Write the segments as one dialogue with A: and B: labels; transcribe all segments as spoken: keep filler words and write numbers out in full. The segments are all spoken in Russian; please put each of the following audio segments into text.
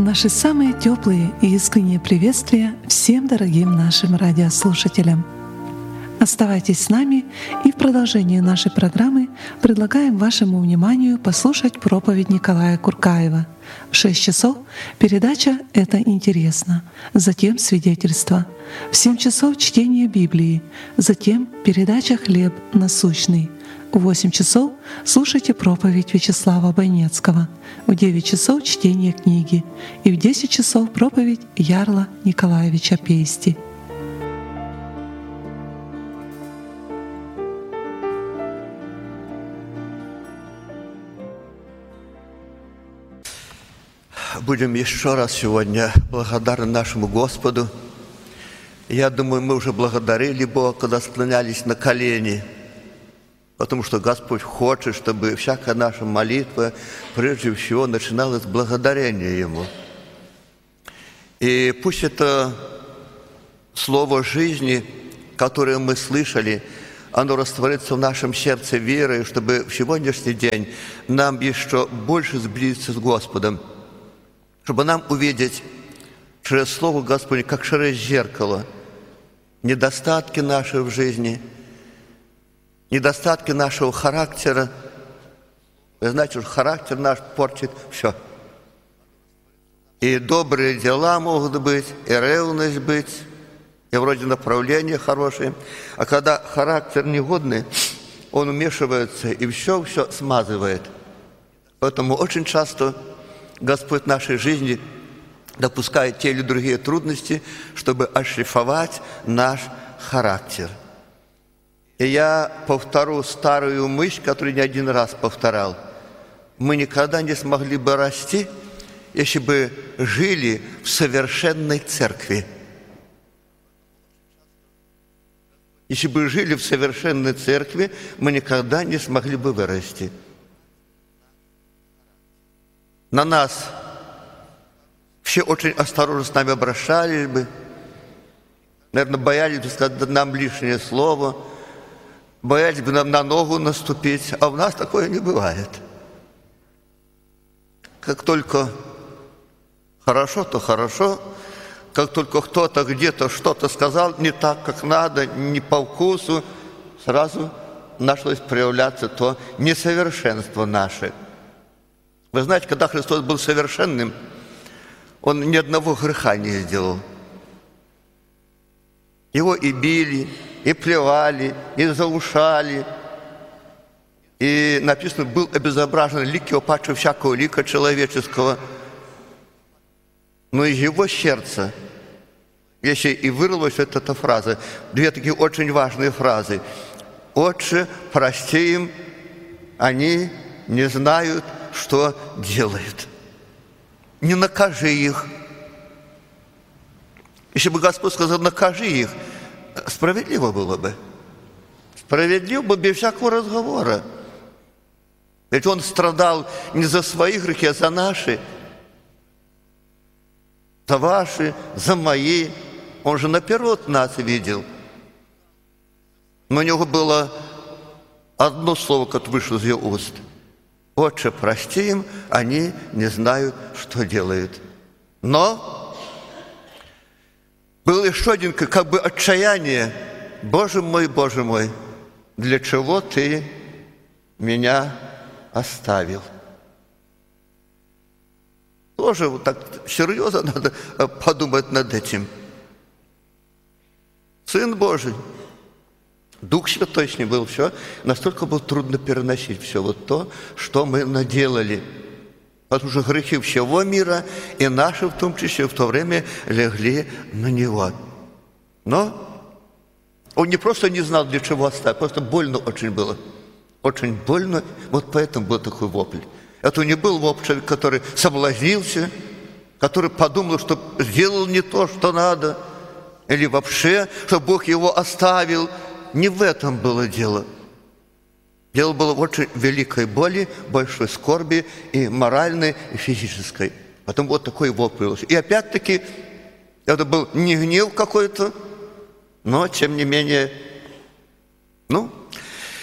A: Наши самые теплые и искренние приветствия всем дорогим нашим радиослушателям. Оставайтесь с нами, и в продолжении нашей программы предлагаем вашему вниманию послушать проповедь Николая Куркаева. В шесть часов передача «Это интересно», затем свидетельство. В семь часов чтение Библии, затем передача «Хлеб насущный». В восемь часов слушайте проповедь Вячеслава Бойнецкого, в девять часов чтение книги и в десять часов проповедь Ярла Николаевича Пейсти.
B: Будем еще раз сегодня благодарны нашему Господу. Я думаю, мы уже благодарили Бога, когда склонялись на колени, потому что Господь хочет, чтобы всякая наша молитва прежде всего начиналась с благодарения Ему. И пусть это слово жизни, которое мы слышали, оно растворится в нашем сердце верой, чтобы в сегодняшний день нам еще больше сблизиться с Господом, чтобы нам увидеть через Слово Господне, как через зеркало, недостатки наши в жизни, недостатки нашего характера. Вы знаете, что характер наш портит все. И добрые дела могут быть, и ревность быть, и вроде направления хорошие. А когда характер негодный, он вмешивается и все-все смазывает. Поэтому очень часто Господь в нашей жизни допускает те или другие трудности, чтобы отшлифовать наш характер. И я повторю старую мысль, которую не один раз повторял. Мы никогда не смогли бы расти, если бы жили в совершенной церкви. Если бы жили в совершенной церкви, мы никогда не смогли бы вырасти. На нас все очень осторожно с нами обращались бы, наверное, боялись бы сказать нам лишнее слово, боялись бы нам на ногу наступить, а у нас такое не бывает. Как только хорошо, то хорошо, как только кто-то где-то что-то сказал не так, как надо, не по вкусу, сразу началось проявляться то несовершенство наше. Вы знаете, когда Христос был совершенным, Он ни одного греха не сделал. Его и били, и плевали, и заушали. И написано, был обезображен лик его паче всякого лика человеческого. Но из его сердца, если и вырвалась вот эта фраза, две такие очень важные фразы. «Отче, прости им, они не знают, что делают». Не накажи их. Если бы Господь сказал, накажи их, справедливо было бы. Справедливо бы без всякого разговора. Ведь Он страдал не за свои грехи, а за наши, за ваши, за мои. Он же наперед нас видел. Но у Него было одно слово, которое вышло из Его уст. «Отче, прости им, они не знают, что делают». Но был еще один, как бы отчаяние. «Боже мой, Боже мой, для чего Ты меня оставил?» Тоже вот так серьезно надо подумать над этим. Сын Божий, Дух Святой с ним был, все, настолько было трудно переносить все вот то, что мы наделали. Потому что грехи всего мира, и наши в том числе, в то время легли на Него. Но Он не просто не знал, для чего оставить, просто больно очень было. Очень больно, вот поэтому был такой вопль. Это не был вопль, который соблазнился, который подумал, что сделал не то, что надо, или вообще, что Бог его оставил. Не в этом было дело. Дело было в очень великой боли, большой скорби, и моральной, и физической. Потом вот такой вопль. И опять-таки, это был не гнев какой-то, но, тем не менее, ну,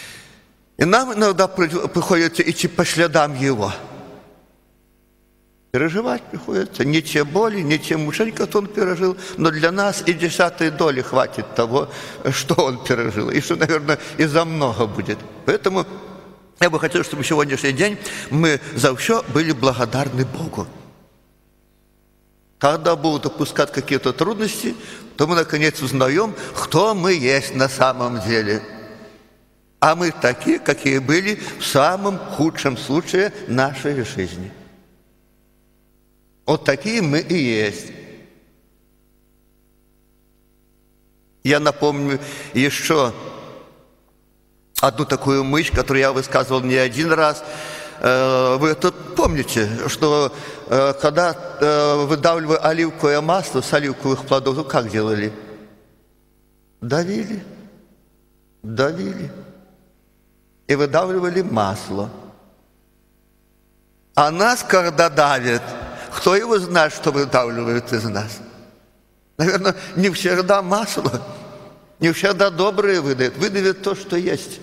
B: и нам иногда приходится идти по следам Его. Переживать приходится. Не те боли, не те мучения, которые он пережил, но для нас и десятой доли хватит того, что он пережил. И что, наверное, и за много будет. Поэтому я бы хотел, чтобы сегодняшний день мы за все были благодарны Богу. Когда будут опускать какие-то трудности, то мы, наконец, узнаем, кто мы есть на самом деле. А мы такие, какие были в самом худшем случае нашей жизни. Вот такие мы и есть. Я напомню еще одну такую мысль, которую я высказывал не один раз. Вы это помните, что когда выдавливали оливковое масло с оливковых плодов, то как делали? Давили, давили и выдавливали масло. А нас, когда давят, кто его знает, что выдавливают из нас? Наверное, не всегда масло, не всегда добрые выдают, выдавят то, что есть.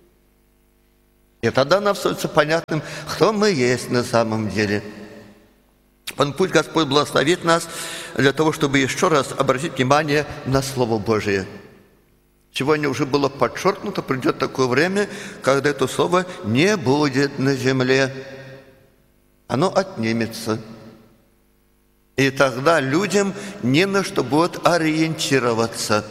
B: И тогда нам становится понятным, кто мы есть на самом деле. Пусть Господь благословит нас для того, чтобы еще раз обратить внимание на Слово Божие. Сегодня уже было подчеркнуто, придет такое время, когда это Слово не будет на земле. Оно отнимется. И тогда людям не на что будет ориентироваться.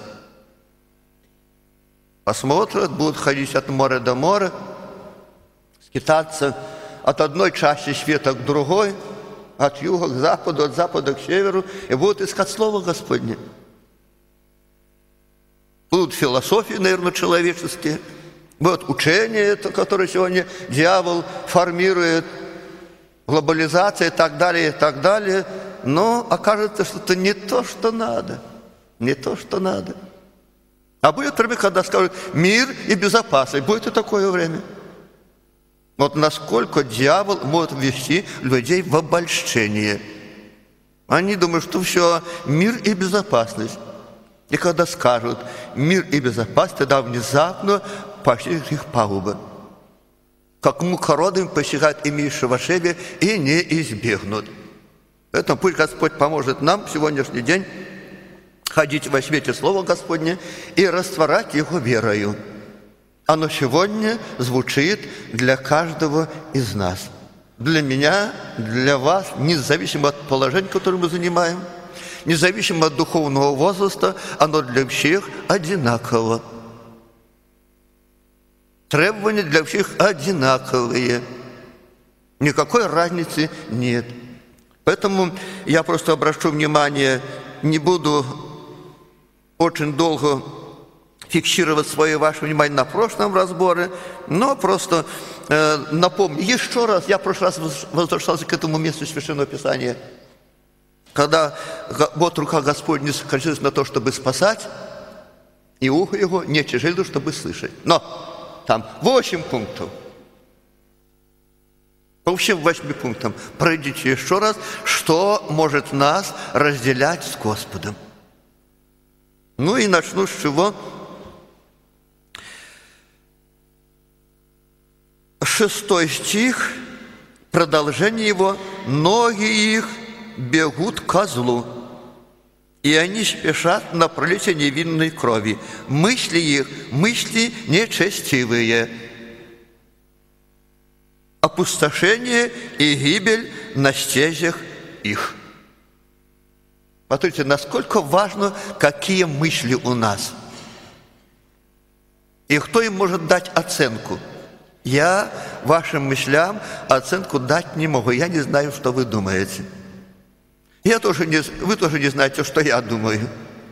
B: Посмотрят, будут ходить от моря до моря, скитаться от одной части света к другой, от юга к западу, от запада к северу, и будут искать Слово Господне. Будут философии, наверное, человеческие, будут учения, которые сегодня дьявол формирует, глобализация и так далее, и так далее. Но окажется, что это не то, что надо. Не то, что надо. А будет время, когда скажут «мир и безопасность». Будет и такое время. Вот насколько дьявол может ввести людей в обольщение. Они думают, что все, мир и безопасность. И когда скажут «мир и безопасность», тогда внезапно постигнет их пагуба. Как мукородами постигают имеющие в шебе и не избегнут. Поэтому пусть Господь поможет нам в сегодняшний день ходить во свете Слова Господня и растворять его верою. Оно сегодня звучит для каждого из нас. Для меня, для вас, независимо от положения, которое мы занимаем, независимо от духовного возраста, оно для всех одинаково. Требования для всех одинаковые. Никакой разницы нет. Поэтому я просто обращу внимание, не буду очень долго фиксировать свое ваше внимание на прошлом разборе, но просто э, напомню, еще раз, я в прошлый раз возвращался к этому месту Священного Писания, когда вот рука Господня сократилась на то, чтобы спасать, и ухо его не тяжело, чтобы слышать. Но там восемь пунктов. По всем восьми пунктам пройдите еще раз, что может нас разделять с Господом. Ну и начну с чего? Шестой стих, продолжение его. «Ноги их бегут ко злу, и они спешат на пролитие невинной крови. Мысли их, мысли нечестивые. Опустошение и гибель на стезях их». Смотрите, насколько важно, какие мысли у нас. И кто им может дать оценку. Я вашим мыслям оценку дать не могу. Я не знаю, что вы думаете. Я тоже не, вы тоже не знаете, что я думаю.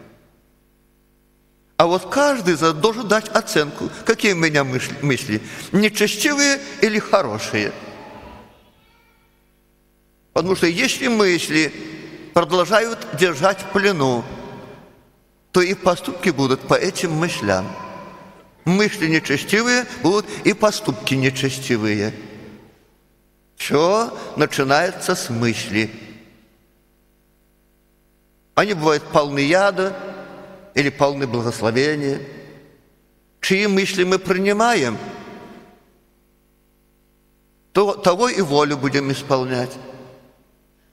B: А вот каждый должен дать оценку, какие у меня мысли, нечестивые или хорошие. Потому что если мысли продолжают держать в плену, то и поступки будут по этим мыслям. Мысли нечестивые будут и поступки нечестивые. Все начинается с мысли. Они бывают полны яда или полны благословения. Чьи мысли мы принимаем, то того и волю будем исполнять.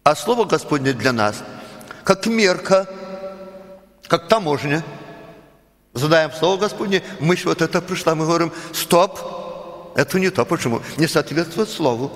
B: А Слово Господне для нас как мерка, как таможня. Задаем Слово Господне, мысль вот это пришла, мы говорим: стоп, это не то. Почему? Не соответствует Слову.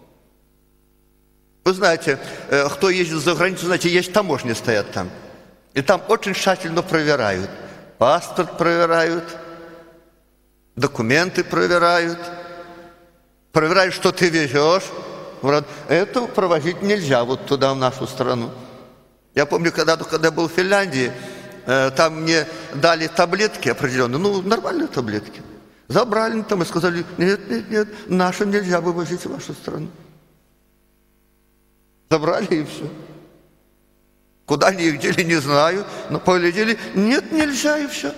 B: Вы знаете, кто ездит за границу, знаете, есть таможни стоят там. И там очень тщательно проверяют. Паспорт проверяют, документы проверяют, проверяют, что ты везешь. Говорят, это провозить нельзя вот туда, в нашу страну. Я помню, когда, когда был в Финляндии, там мне дали таблетки определенные, ну, нормальные таблетки. Забрали там и сказали: нет, нет, нет, наши нельзя вывозить в вашу страну. Забрали и все. Куда они их дели, не знаю, но поглядели: нет, нельзя, и все.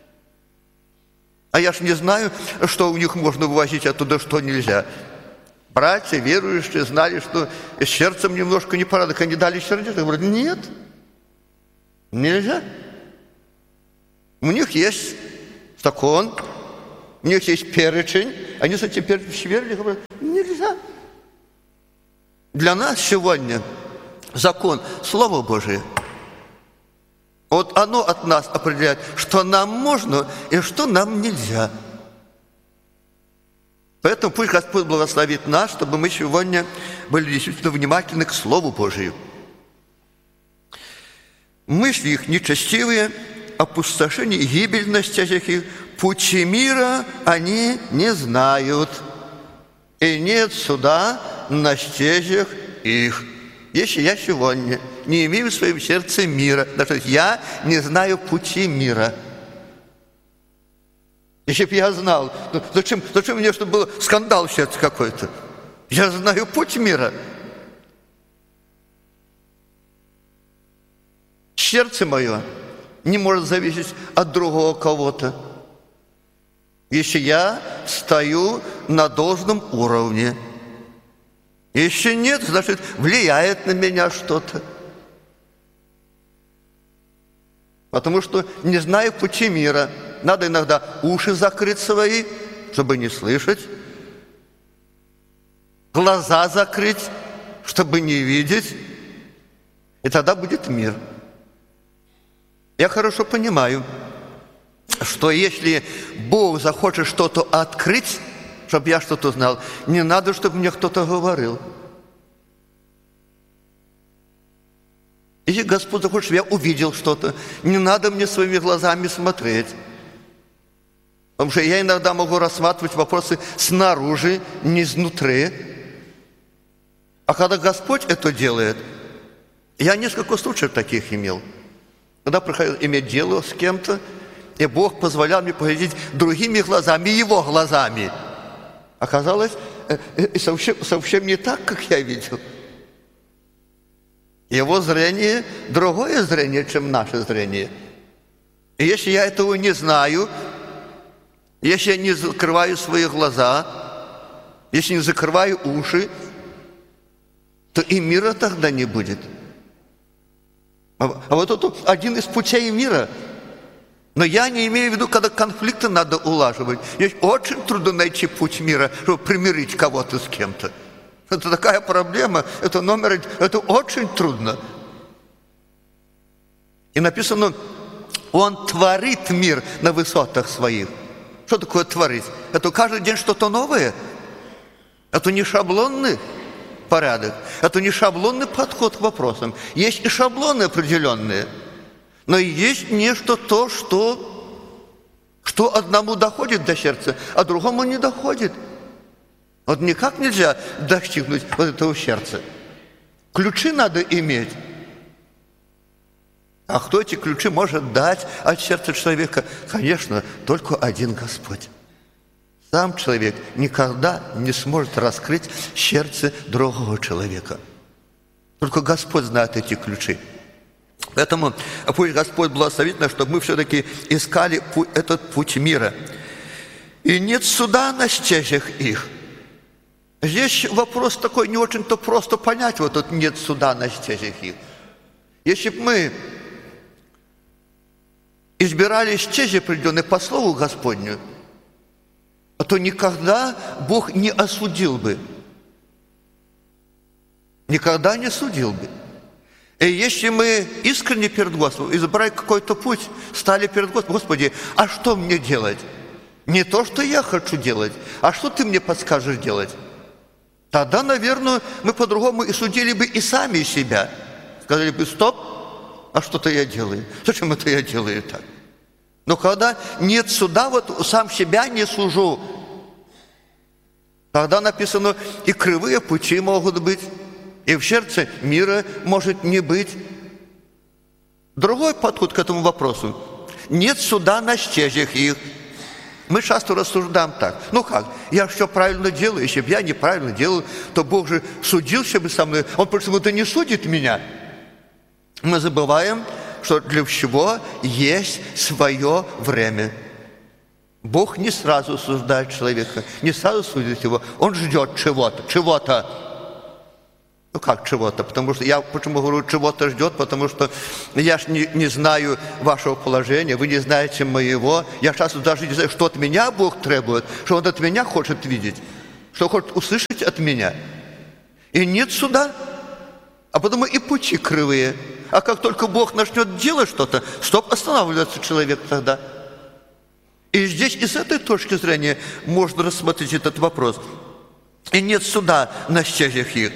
B: А я ж не знаю, что у них можно вывозить оттуда, что нельзя. Братья, верующие, знали, что с сердцем немножко непорядок. Они дали сердце, говорят: нет, нельзя. У них есть закон, у них есть перечень. Они с этим перечнем сверили, говорят: нельзя. Для нас сегодня закон, Слово Божие, вот оно от нас определяет, что нам можно и что нам нельзя. Поэтому пусть Господь благословит нас, чтобы мы сегодня были действительно внимательны к Слову Божию. Мысли их нечестивые, опустошение и гибель на стезях их, пути мира они не знают, и нет суда на стезях их. Если я сегодня не имею в своем сердце мира, значит, я не знаю пути мира. Если бы я знал, ну, зачем, зачем мне, чтобы был скандал в сердце какой-то? Я знаю путь мира. Сердце мое не может зависеть от другого кого-то, если я стою на должном уровне. Если нет, значит, влияет на меня что-то. Потому что не знаю пути мира. Надо иногда уши закрыть свои, чтобы не слышать. Глаза закрыть, чтобы не видеть. И тогда будет мир. Я хорошо понимаю, что если Бог захочет что-то открыть, чтобы я что-то знал, не надо, чтобы мне кто-то говорил. Если Господь захочет, чтобы я увидел что-то, не надо мне своими глазами смотреть. Потому что я иногда могу рассматривать вопросы снаружи, не изнутри. А когда Господь это делает, я несколько случаев таких имел. Когда приходил иметь дело с кем-то, и Бог позволял мне поглядеть другими глазами, Его глазами. Оказалось, совсем, совсем не так, как я видел. Его зрение другое зрение, чем наше зрение. И если я этого не знаю, если я не закрываю свои глаза, если не закрываю уши, то и мира тогда не будет. А, а вот это один из путей мира. Но я не имею в виду, когда конфликты надо улаживать. Есть очень трудно найти путь мира, чтобы примирить кого-то с кем-то. Это такая проблема, это номер один, это очень трудно. И написано, Он творит мир на высотах своих. Что такое творить? Это каждый день что-то новое. Это не шаблонный порядок, это не шаблонный подход к вопросам. Есть и шаблоны определенные, но есть нечто то, что, что одному доходит до сердца, а другому не доходит. Вот никак нельзя достигнуть вот этого сердца. Ключи надо иметь. А кто эти ключи может дать от сердца человека? Конечно, только один Господь. Сам человек никогда не сможет раскрыть сердце другого человека. Только Господь знает эти ключи. Поэтому пусть Господь благословит нас, чтобы мы все-таки искали этот путь мира. И нет суда на стезях их. Здесь вопрос такой, не очень-то просто понять, вот тут нет суда на стезях их. Если бы мы избирали стези определенные по слову Господню, то никогда Бог не осудил бы. никогда не судил бы. И если мы искренне перед Господом избрали какой-то путь, стали перед Господом, Господи, а что мне делать? Не то, что я хочу делать, а что Ты мне подскажешь делать? Тогда, наверное, мы по-другому и судили бы и сами себя. Сказали бы, стоп, а что-то я делаю. Зачем это я делаю так? Но когда нет суда, вот сам себя не сужу, тогда написано, и кривые пути могут быть, и в сердце мира может не быть. Другой подход к этому вопросу. Нет суда на стежах их. Мы часто рассуждаем так. Ну как, я все правильно делаю, если бы я неправильно делал, то Бог же судился бы со мной. Он почему-то не судит меня. Мы забываем, что для всего есть свое время. Бог не сразу осуждает человека, не сразу судит его. Он ждет чего-то, чего-то. Ну как чего-то? Потому что я почему говорю, чего-то ждет, потому что я ж не, не знаю вашего положения, вы не знаете моего. Я сейчас даже не знаю, что от меня Бог требует, что Он от меня хочет видеть, что хочет услышать от меня. И нет суда, а потому и пути кривые. А как только Бог начнет делать что-то, стоп, останавливается человек тогда. И здесь и с этой точки зрения можно рассмотреть этот вопрос. И нет суда на стежах их.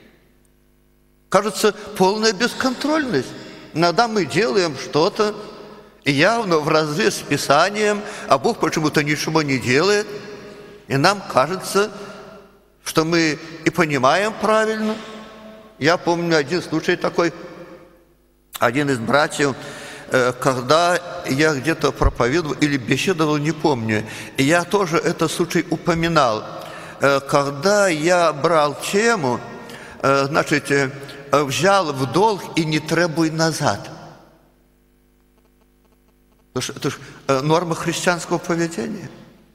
B: Кажется, полная бесконтрольность. Иногда мы делаем что-то явно вразрез с Писанием, а Бог почему-то ничего не делает. И нам кажется, что мы и понимаем правильно. Я помню один случай такой. Один из братьев, когда я где-то проповедовал или беседовал, не помню, и я тоже этот случай упоминал. Когда я брал тему, значит, взял в долг и не требуй назад. Это же, это же норма христианского поведения.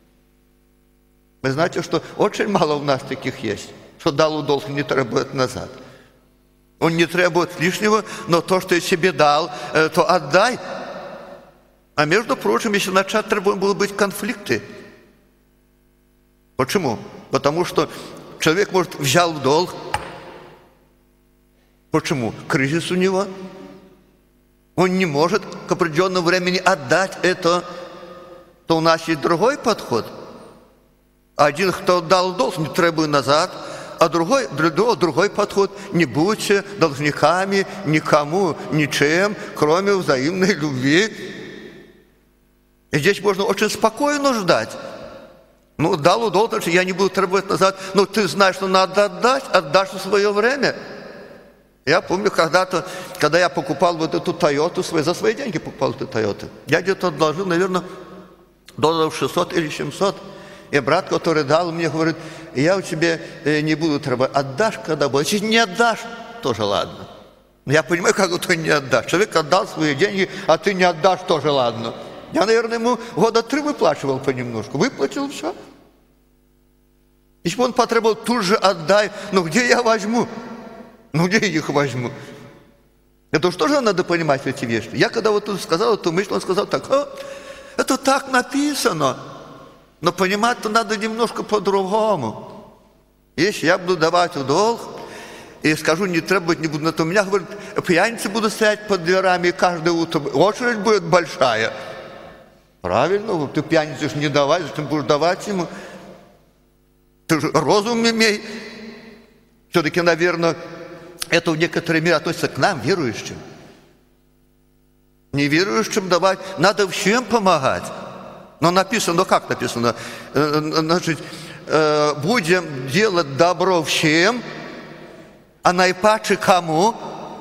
B: Вы знаете, что очень мало у нас таких есть, что дал в долг и не требует назад. Он не требует лишнего, но то, что я себе дал, то отдай. А между прочим, если начать требовать, будут быть конфликты. Почему? Потому что человек, может, взял в долг. Почему? Кризис у него. Он не может к определенному времени отдать это. То у нас есть другой подход. Один, кто дал долг, не требует назад, а другой, другой, другой подход. Не будьте должниками никому, ничем, кроме взаимной любви. И здесь можно очень спокойно ждать. Ну, дал долг, значит, я не буду требовать назад. Но ты знаешь, что надо отдать, отдашь в свое время. Я помню, когда-то, когда я покупал вот эту Тойоту, за свои деньги покупал эту Тойоту, я где-то отложил, наверное, долларов шестьсот или семьсот. И брат, который дал мне, говорит, я у тебя не буду требовать, отдашь, когда будет. Если не отдашь, тоже ладно. Я понимаю, как ты не отдашь. Человек отдал свои деньги, а ты не отдашь, тоже ладно. Я, наверное, ему года три выплачивал понемножку. Выплатил, все. Если бы он потребовал, тут же отдай. Ну, где я возьму? Ну, где я их возьму? Это уж тоже надо понимать эти вещи. Я когда вот тут сказал эту мысль, он сказал так, это так написано. Но понимать-то надо немножко по-другому. Если я буду давать в долг, и скажу, не требовать не буду, то у меня, говорит, пьяницы будут стоять под дверами, и каждое утро очередь будет большая. Правильно, ты пьянице не давай, зачем будешь давать ему? Ты же розум имей. Все-таки, наверное, это в некоторой мере относится к нам, верующим. Неверующим давать, надо всем помогать. Но написано, ну как написано? Значит, будем делать добро всем, а наипаче кому?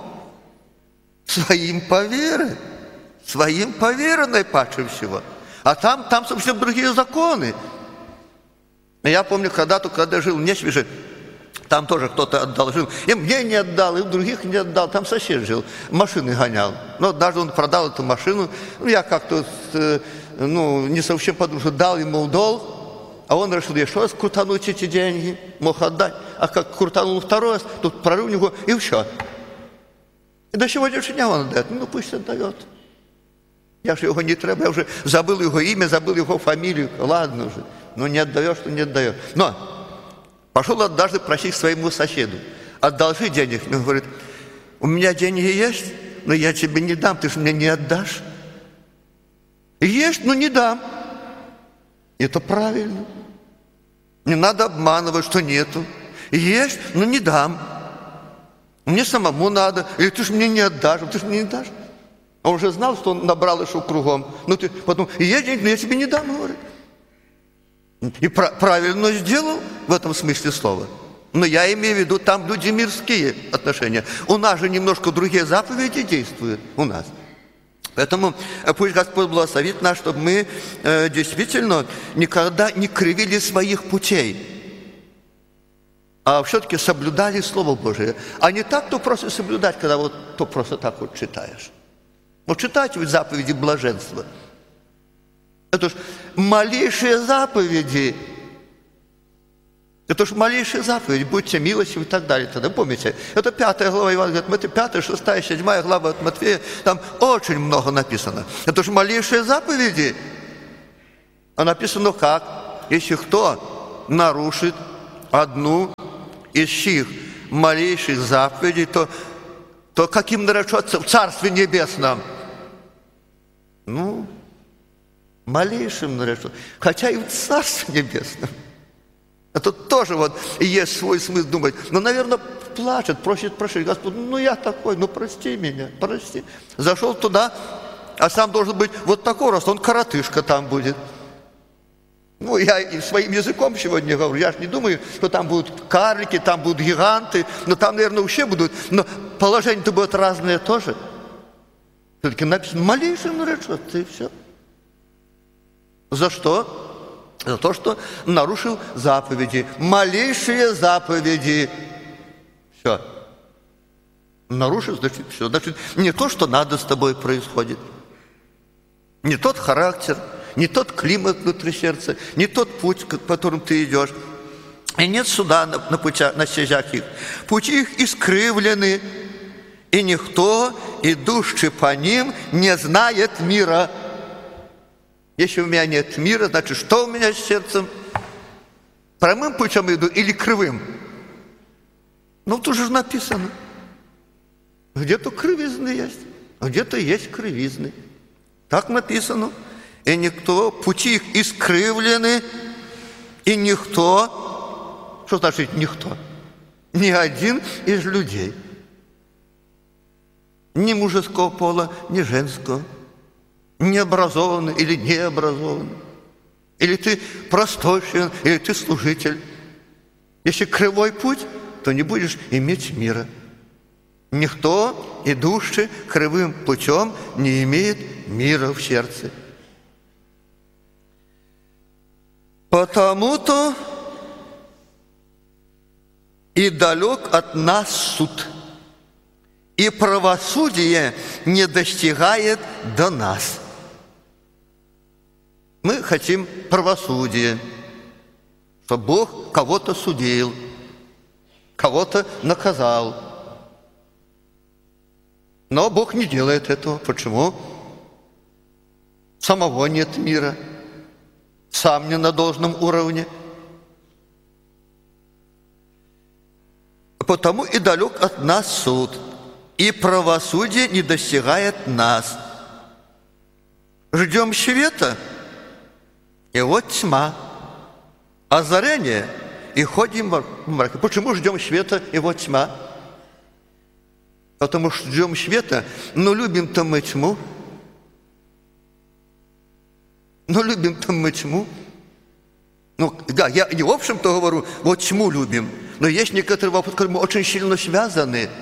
B: Своим по вере. Своим по вере наипаче всего. А там, там совсем другие законы. Я помню, когда-то, когда жил в Несвеже, там тоже кто-то одолжил. И мне не отдал, и других не отдал. Там сосед жил, машины гонял. Но даже он продал эту машину. Ну, я как-то, ну, не совсем подумал, что дал ему в долг. А он решил еще раз крутануть эти деньги, мог отдать. А как крутанул второй раз, тут прорыв у него, и все. И до сегодняшнего дня он отдает. Ну, пусть отдает. Я же его не требую, я уже забыл его имя, забыл его фамилию. Ладно уже. Ну, не отдаешь, то не отдаешь. Но пошел однажды просить своему соседу. одолжи денег. Он говорит, у меня деньги есть, но я тебе не дам, ты же мне не отдашь. Есть, но не дам. Это правильно. Не надо обманывать, что нету. Есть, но не дам. Мне самому надо. Или ты же мне не отдашь, ты же мне не дашь. Он уже знал, что он набрал еще кругом. Ну ты потом, есть деньги, но я тебе не дам, говорит. И правильно сделал в этом смысле слова. Но я имею в виду, там люди мирские отношения. У нас же немножко другие заповеди действуют у нас. Поэтому пусть Господь благословит нас, чтобы мы э, действительно никогда не кривили своих путей, а все-таки соблюдали Слово Божие. А не так, то просто соблюдать, когда вот то просто так вот читаешь. Вот читайте ведь заповеди блаженства. Это ж малейшие заповеди. Это ж малейшие заповеди. Будьте милостивы и так далее. Тогда помните, это пятая глава Евангелия от Матфея, пятая, шестая, седьмая глава от Матфея. Там очень много написано. Это ж малейшие заповеди. А написано как? Если кто нарушит одну из сих малейших заповедей, то, то каким наречется в Царстве Небесном? Ну, малейшим наречется. Хотя и в Царстве Небесном. Это тоже вот есть свой смысл думать. Но, наверное, плачет, просит прощения. Господь, ну я такой, ну прости меня, прости. Зашел туда, а сам должен быть вот такой рост, он коротышка там будет. Ну, я и своим языком сегодня говорю, я же не думаю, что там будут карлики, там будут гиганты, но там, наверное, вообще будут, но положения-то будут разные тоже. Все-таки написано, малейшим наречется, и все. За что? За то, что нарушил заповеди. Малейшие заповеди. Все. Нарушил, значит, все. Значит, не то, что надо с тобой происходит. Не тот характер, не тот климат внутри сердца, не тот путь, по которому ты идешь. И нет суда на, на, путях, на стезях их. Пути их искривлены, и никто, идущий по ним, не знает мира. Если у меня нет мира, значит, что у меня с сердцем? Прямым путем иду или кривым? Ну, тут же написано. Где-то кривизны есть, а где-то есть кривизны. Так написано. И никто, пути их искривлены, и никто, что значит никто? Ни один из людей. Ни мужеского пола, ни женского. Необразованный или необразованный. Или ты простой член, или ты служитель. Если кривой путь, то не будешь иметь мира. Никто, идущий кривым путем, не имеет мира в сердце. Потому-то и далек от нас суд, и правосудие не достигает до нас. Мы хотим правосудия, чтобы Бог кого-то судил, кого-то наказал. Но Бог не делает этого. Почему? Самого нет мира, сам не на должном уровне. Потому и далек от нас суд, и правосудие не достигает нас. Ждем света, и вот тьма, озарение, и ходим в мраке. Почему ждем света, и вот тьма? Потому что ждем света, но любим-то мы тьму. Но любим-то мы тьму. Ну, да, я не в общем-то говорю, вот тьму любим, но есть некоторые вопросы, которые мы очень сильно связаны.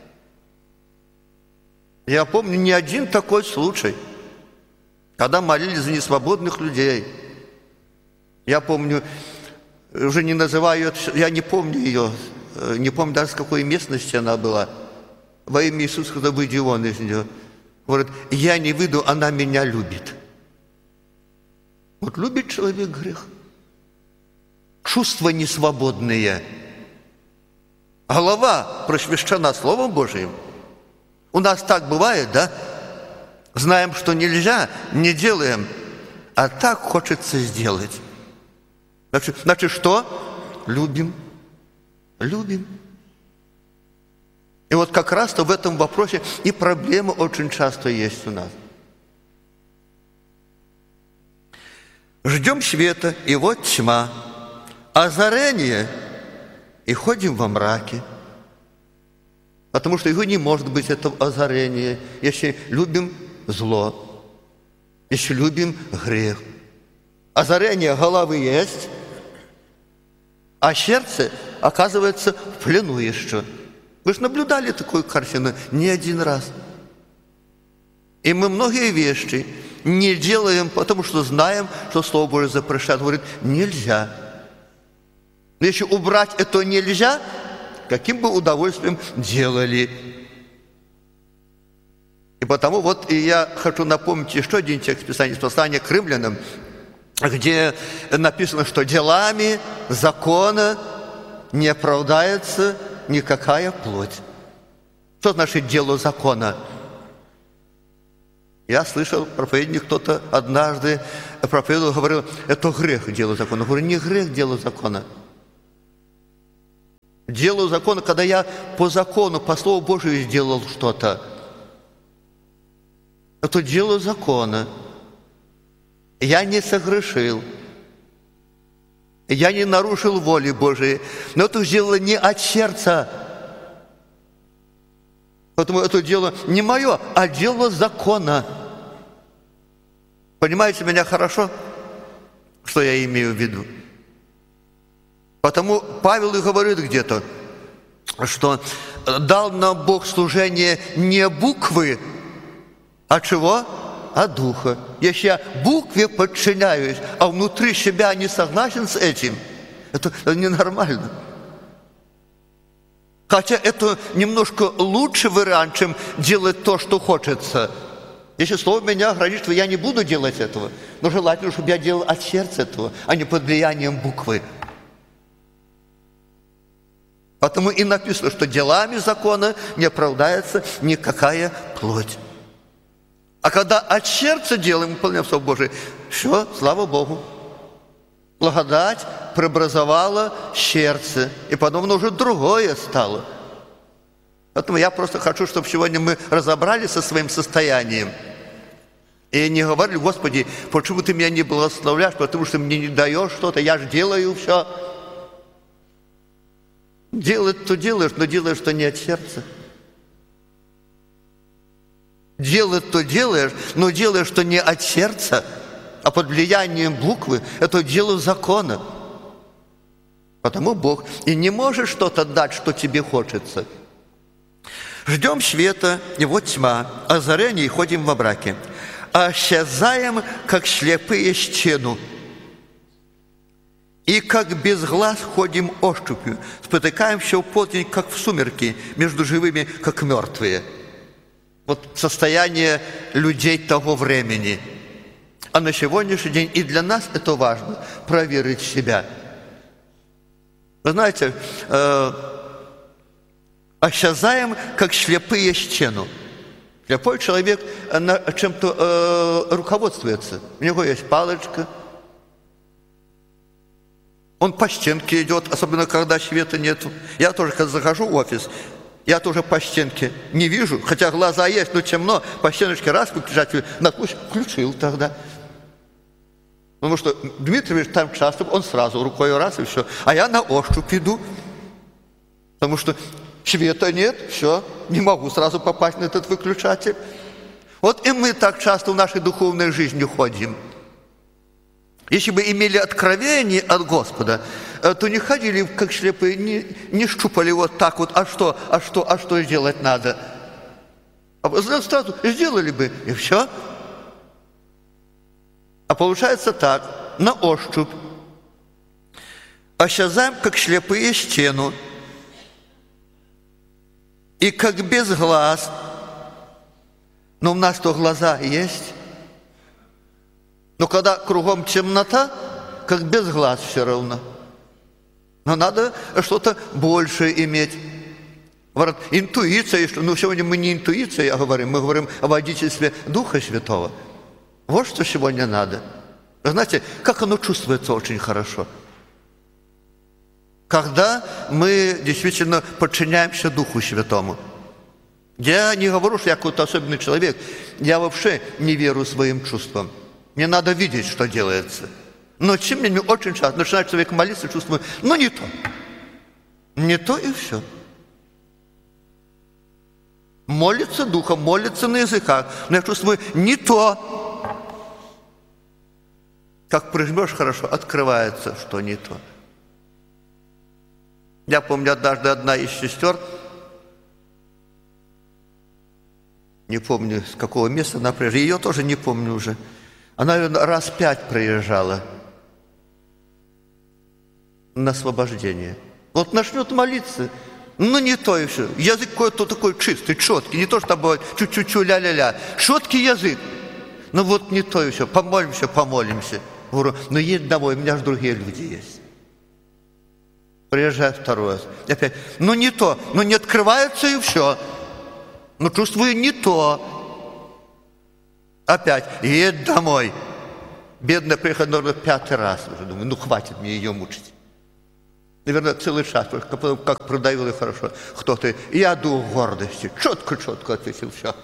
B: Я помню не один такой случай, когда молились за несвободных людей. Я помню, уже не называю, я не помню ее, не помню даже с какой местности она была. Во имя Иисуса, когда выйди вон из нее. Говорит, я не выйду, она меня любит. Вот любит человек грех. Чувства несвободные. Голова просвещена Словом Божиим. У нас так бывает, да? Знаем, что нельзя, не делаем, а так хочется сделать. Значит, значит что? Любим. Любим. вот как раз-то в этом вопросе и проблема очень часто есть у нас. Ждем света, и вот тьма, озарение, и ходим во мраке. Потому что его не может быть, это озарение, если любим зло, если любим грех. Озарение головы есть, а сердце оказывается в плену еще. Вы же наблюдали такую картину не один раз. И мы многие вещи не делаем, потому что знаем, что Слово Божие запрещает. Говорит, нельзя. Но если убрать это нельзя, каким бы удовольствием делали. И потому вот и я хочу напомнить еще один текст Писания, послания к римлянам, где написано, что делами закона не оправдается никакая плоть. Что значит дело закона? Я слышал, проповедник кто-то однажды проповедовал, говорил, это грех дело закона. Я говорю, не грех дело закона. Дело закона, когда я по закону, по Слову Божию сделал что-то. Это дело закона. Я не согрешил. Я не нарушил воли Божией. Но это дело не от сердца. Поэтому это дело не мое, а дело закона. Понимаете меня хорошо, что я имею в виду? Потому Павел и говорит где-то, что дал нам Бог служение не буквы, а чего? А духа. Если я букве подчиняюсь, а внутри себя не согласен с этим, это, это ненормально. Хотя это немножко лучший вариант, чем делать то, что хочется. Если Слово меня ограничивает, я не буду делать этого. Но желательно, чтобы я делал от сердца этого, а не под влиянием буквы. Потому и написано, что делами закона не оправдается никакая плоть. А когда от сердца делаем, выполняем Слово Божие, все, слава Богу. Благодать преобразовала сердце, и потом оно уже другое стало. Поэтому я просто хочу, чтобы сегодня мы разобрались со своим состоянием. И не говорили, Господи, почему ты меня не благословляешь, потому что мне не даешь что-то, я же делаю все. Делать то делаешь, но делаешь то не от сердца. Делать то делаешь, но делаешь то не от сердца, а под влиянием буквы. Это дело закона. Потому Бог и не может что-то дать, что тебе хочется. Ждем света, и вот тьма, озарение, и ходим во мраке. Исчезаем, как слепые стену, и как без глаз ходим ощупью, спотыкаемся в полдень, как в сумерки, между живыми, как мертвые. Вот состояние людей того времени. А на сегодняшний день и для нас это важно, проверить себя. Вы знаете, э, исчезаем, как слепые стену. Слепой человек чем-то э, руководствуется. У него есть палочка. Он по стенке идет, особенно когда света нету. Я тоже, когда захожу в офис, я тоже по стенке не вижу, хотя глаза есть, но темно, по стеночке раз выключатель включил тогда. Потому что Дмитриевич там часто, он сразу рукой раз и все. А я на ощупь иду, потому что света нет, все, не могу сразу попасть на этот выключатель. Вот и мы так часто в нашей духовной жизни ходим. Если бы имели откровение от Господа, то не ходили, как слепые, не, не щупали вот так вот, а что, а что, а что делать надо. А сразу сделали бы, и все. А получается так, на ощупь. Исчезаем, как слепые стену, и как без глаз. Но у нас-то глаза есть. Но когда кругом темнота, как без глаз все равно. Но надо что-то большее иметь. Говорят, интуиция, ну сегодня мы не интуиция говорим, мы говорим о водительстве Духа Святого. Вот что сегодня надо. Вы знаете, как оно чувствуется очень хорошо. Когда мы действительно подчиняемся Духу Святому. Я не говорю, что я какой-то особенный человек. Я вообще не верю своим чувствам. Мне надо видеть, что делается. Но тем не менее, очень часто начинает человек молиться, чувствую, ну не то. Не то и все. Молится духом, молится на языках, но я чувствую, не то. Как прижмешь хорошо, открывается, что не то. Я помню, однажды одна из сестер, не помню, с какого места она приезжала, ее тоже не помню уже. Она, наверное, раз пять приезжала на освобождение. Вот начнет молиться, ну не то и все. Язык какой-то такой чистый, четкий, не то, что там бывает чуть-чуть ля-ля-ля. Четкий язык. Ну вот не то и все, помолимся, помолимся. Говорю, ну едь домой, у меня же другие люди есть. Приезжаю второй раз. Опять, ну не то, ну не открывается и все. Ну чувствую, не то. Опять, едь домой. Бедная приехала, наверное, пятый раз уже. Думаю, ну хватит мне ее мучить. Наверное, целый час, как, как продавил ее хорошо. Кто-то, я дух гордости. Четко-четко ответил, все.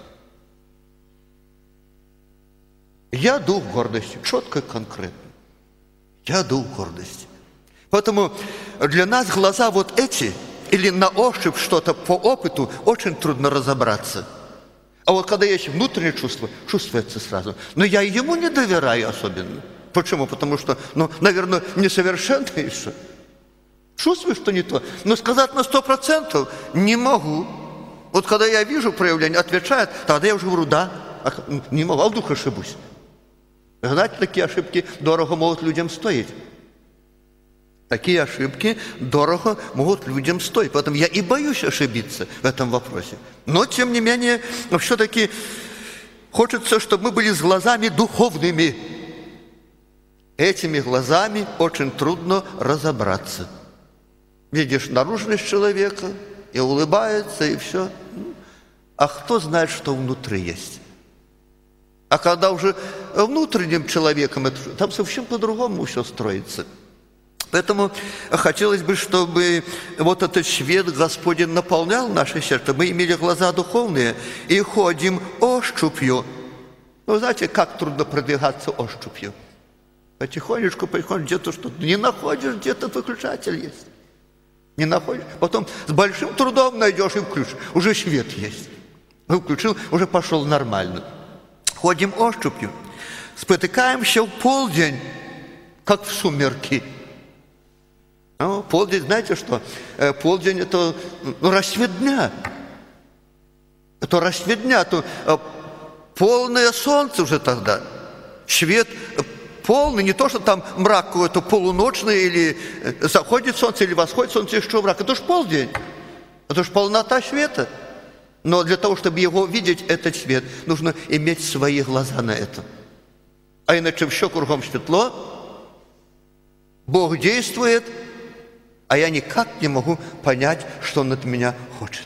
B: Я дух гордости, четко и конкретно. Я дух гордости. Поэтому для нас глаза вот эти, или на ощупь что-то по опыту, очень трудно разобраться. А вот когда есть внутреннее чувство, чувствуется сразу. Но я ему не доверяю особенно. Почему? Потому что, ну, наверное, несовершенно еще. Чувствую, что не то. Но сказать на сто процентов не могу. Вот когда я вижу проявление, отвечает, тогда я уже говорю, да, не могу, а вдруг ошибусь. Знаете, такие ошибки дорого могут людям стоить. Такие ошибки дорого могут людям стоить. Поэтому я и боюсь ошибиться в этом вопросе. Но, тем не менее, все-таки хочется, чтобы мы были с глазами духовными. Этими глазами очень трудно разобраться. Видишь наружность человека, и улыбается, и все. А кто знает, что внутри есть? А когда уже внутренним человеком, это, там совсем по-другому все строится. Поэтому хотелось бы, чтобы вот этот свет Господень наполнял наше сердце. Мы имели глаза духовные и ходим ощупью. Ну, знаете, как трудно продвигаться ощупью. Потихонечку, потихонечку, где-то что-то не находишь, где-то выключатель есть. Не находишь. Потом с большим трудом найдешь и включишь. Уже свет есть. Включил, уже пошел нормально. Ходим ощупью. Спотыкаемся в полдень, как в сумерки. Ну, полдень, знаете что? Полдень – это ну, рассвет дня. Это рассвет дня, то полное солнце уже тогда. Свет полный, не то, что там мрак какой-то полуночный, или заходит солнце, или восходит солнце, еще мрак. Это же полдень. Это же полнота света. Но для того, чтобы его видеть, этот свет, нужно иметь свои глаза на это. А иначе все кругом светло, Бог действует, а я никак не могу понять, что Он от меня хочет.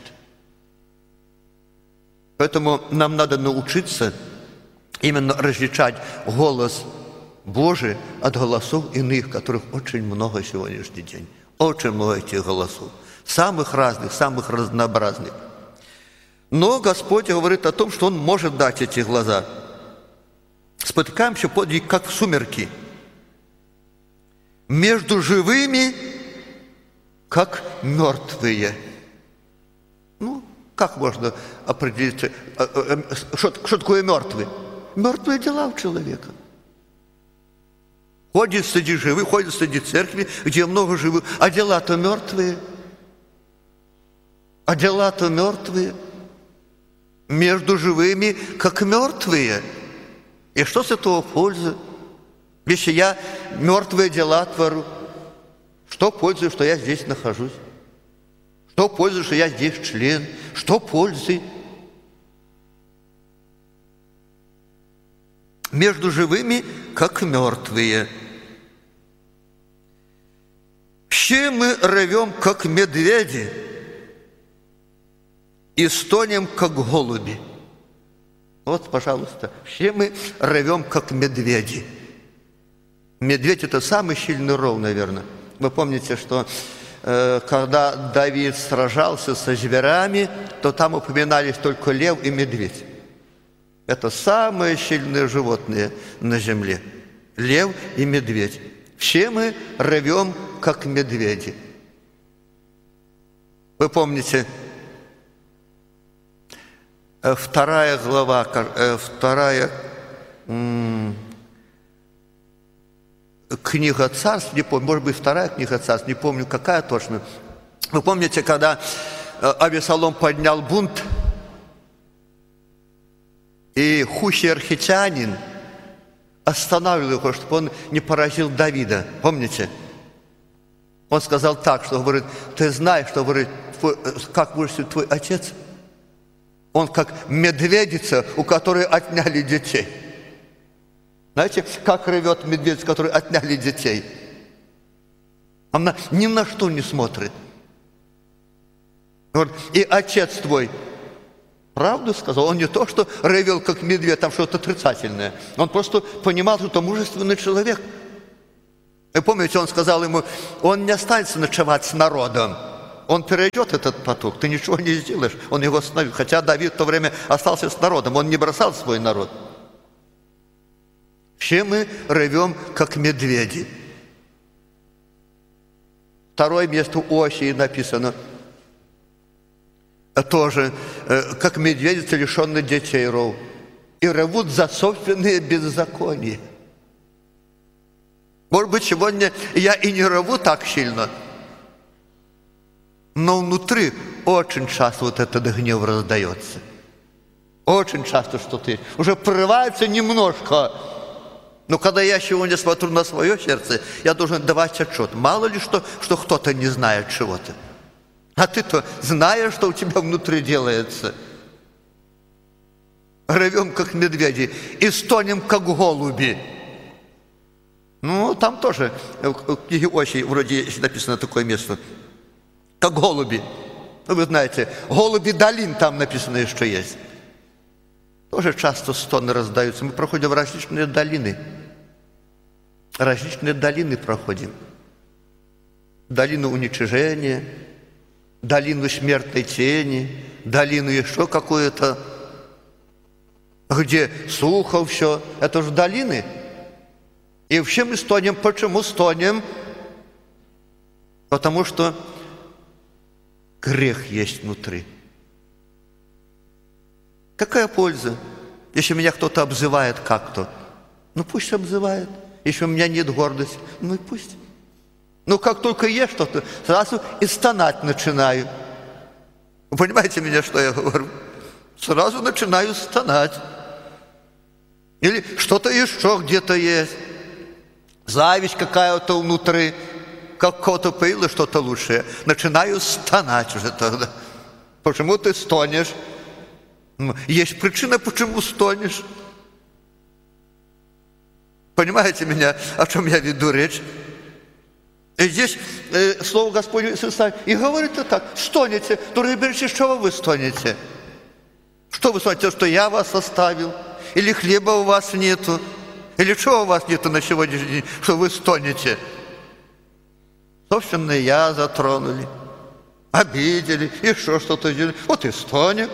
B: Поэтому нам надо научиться именно различать голос Божий от голосов иных, которых очень много сегодняшний день. Очень много этих голосов. Самых разных, самых разнообразных. Но Господь говорит о том, что Он может дать эти глаза. Спотыкаемся под них, как в сумерки. Между живыми, как мертвые. Ну, как можно определить, что, что такое мертвые? Мертвые дела у человека. Ходит среди живых, ходит среди церкви, где много живых, а дела-то мертвые. А дела-то мертвые. Между живыми, как мертвые. И что с этого пользы? Если я мертвые дела творю, что пользы, что я здесь нахожусь? Что пользы, что я здесь член? Что пользы? Между живыми, как мертвые. Все мы ревем, как медведи, и стонем, как голуби. Вот, пожалуйста, все мы ревем, как медведи. Медведь – это самый сильный ров, наверное. Вы помните, что когда Давид сражался со зверями, то там упоминались только лев и медведь. Это самые сильные животные на земле. Лев и медведь. Все мы ревем, как медведи. Вы помните, вторая глава, вторая книга Царств, не помню, может быть, вторая книга Царств, не помню, какая точно. Вы помните, когда Авесолом поднял бунт, и Хущий архитянин останавливал его, чтобы он не поразил Давида. Помните? Он сказал так, что говорит, ты знаешь, что говорит, твой, как вырастет твой отец? Он как медведица, у которой отняли детей. Знаете, как ревет медведь, который отняли детей? Она ни на что не смотрит. Вот. И отец твой правду сказал. Он не то, что ревел, как медведь, там что-то отрицательное. Он просто понимал, что это мужественный человек. И помните, он сказал ему, он не останется ночевать с народом. Он перейдет этот поток, ты ничего не сделаешь. Он его остановил. Хотя Давид в то время остался с народом, он не бросал свой народ. Все мы ревем, как медведи. Второе место у Осии написано, тоже, как медведица, лишенная детей ров, и ревут за собственные беззакония. Может быть, сегодня я и не реву так сильно, но внутри очень часто вот этот гнев раздается. Очень часто что-то есть. Уже прорывается немножко. Но когда я сегодня смотрю на свое сердце, я должен давать отчет. Мало ли что, что кто-то не знает чего-то. А ты-то знаешь, что у тебя внутри делается. Ревем, как медведи, и стонем, как голуби. Ну, там тоже в книге Осии вроде написано такое место. Как голуби. Ну, вы знаете, голуби долин там написано еще есть. Тоже часто стоны раздаются. Мы проходим различные долины. Различные долины проходим. Долину уничижения, долину смертной тени, долину еще какую-то, где сухо все. Это же долины. И все мы стонем. Почему стонем? Потому что грех есть внутри. Какая польза, если меня кто-то обзывает как-то? Ну пусть обзывает. Если у меня нет гордости, ну и пусть. Но как только есть что-то, сразу и стонать начинаю. Вы понимаете меня, что я говорю? Сразу начинаю стонать. Или что-то еще где-то есть. Зависть какая-то внутри. Как кого-то появилось что-то лучшее. Начинаю стонать уже тогда. Почему ты стонешь? Есть причина, почему стонешь. Понимаете меня, о чем я веду речь? И здесь э, слово Господне Иисуса и говорит так, стонете, дорогие братья, что вы стонете? Что вы стонете, что я вас оставил? Или хлеба у вас нету? Или чего у вас нету на сегодняшний день, что вы стонете? Собственно, я затронули, обидели, еще что-то сделали. Вот и стонем.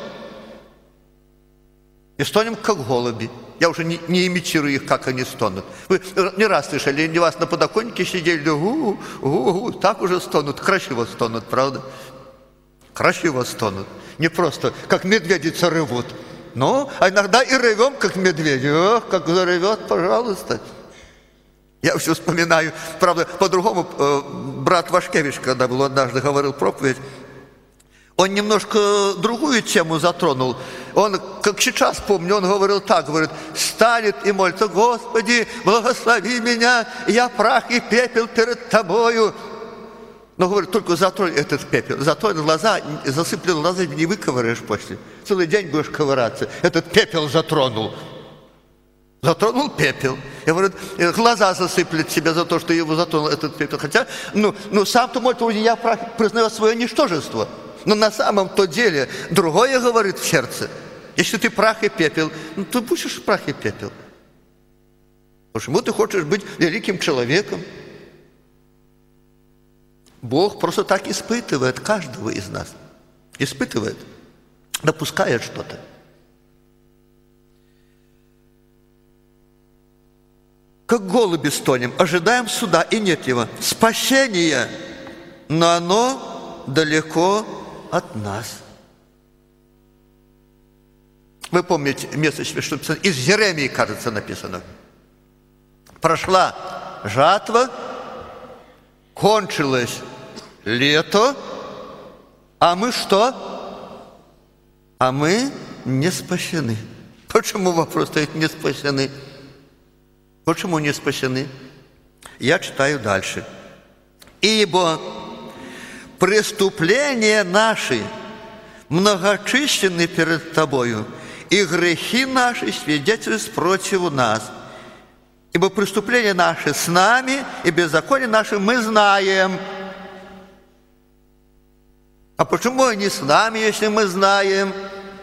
B: И стонем, как голуби. Я уже не, не имитирую их, как они стонут. Вы не раз слышали, они у вас на подоконнике сидели, у, у, у, так уже стонут, красиво стонут, правда? Красиво стонут. Не просто, как медведица ревут. Ну, а иногда и ревем, как медведи. Ох, как заревет, пожалуйста. Я все вспоминаю, правда, по-другому, брат Вашкевич, когда был однажды, говорил проповедь, он немножко другую тему затронул. Он, как сейчас помню, он говорил так, говорит, станет и молится, Господи, благослови меня, я прах и пепел перед Тобою. Но, говорит, только затронь этот пепел, затронь глаза, засыплен глаза, не выковыряешь после. Целый день будешь ковыряться. Этот пепел затронул. Затронул пепел. Я говорю, глаза засыплет себя за то, что его затронул этот пепел. Хотя, ну, ну сам-то молится, я прах, признаю свое ничтожество. Но на самом-то деле другое говорит в сердце. Если ты прах и пепел, ну, ты будешь прах и пепел. Почему ты хочешь быть великим человеком? Бог просто так испытывает каждого из нас. Испытывает, допускает что-то. Как голуби стонем, ожидаем суда, и нет его. Спасение, но оно далеко от нас. Вы помните место, что написано, из Еремии, кажется, написано. Прошла жатва, кончилось лето, а мы что? А мы не спасены. Почему вопрос стоит не спасены? Почему не спасены? Я читаю дальше. Ибо преступления наши многочисленны перед Тобою, и грехи наши свидетельствуют против нас. Ибо преступления наши с нами, и беззаконие наши мы знаем. А почему они с нами, если мы знаем?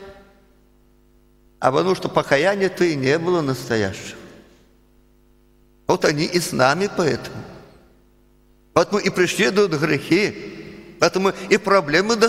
B: А потому что покаяния-то и не было настоящего. Вот они и с нами поэтому. Поэтому и преследуют грехи. Поэтому и проблемы